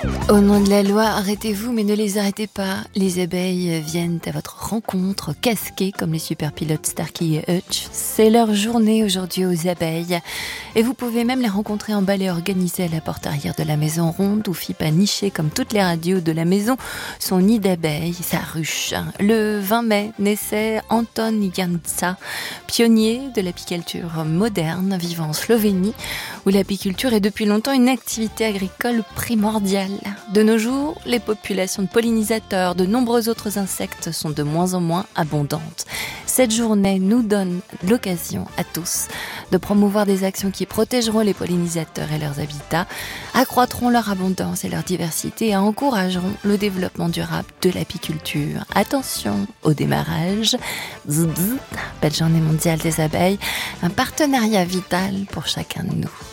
Au nom de la loi, arrêtez-vous, mais ne les arrêtez pas. Les abeilles viennent à votre rencontre, casquées comme les super pilotes Starkey et Hutch. C'est leur journée aujourd'hui aux abeilles. Et vous pouvez même les rencontrer en ballet organisé à la porte arrière de la maison ronde, où Philippe a niché, comme toutes les radios de la maison, son nid d'abeilles, sa ruche. Le 20 mai naissait Anton Jansa, pionnier de l'apiculture moderne, vivant en Slovénie, où l'apiculture est depuis longtemps une activité agricole primordiale. De nos jours, les populations de pollinisateurs, de nombreux autres insectes sont de moins en moins abondantes. Cette journée nous donne l'occasion à tous de promouvoir des actions qui protégeront les pollinisateurs et leurs habitats, accroîtront leur abondance et leur diversité et encourageront le développement durable de l'apiculture. Attention au démarrage. Bzz, bzz, belle journée mondiale des abeilles, un partenariat vital pour chacun de nous.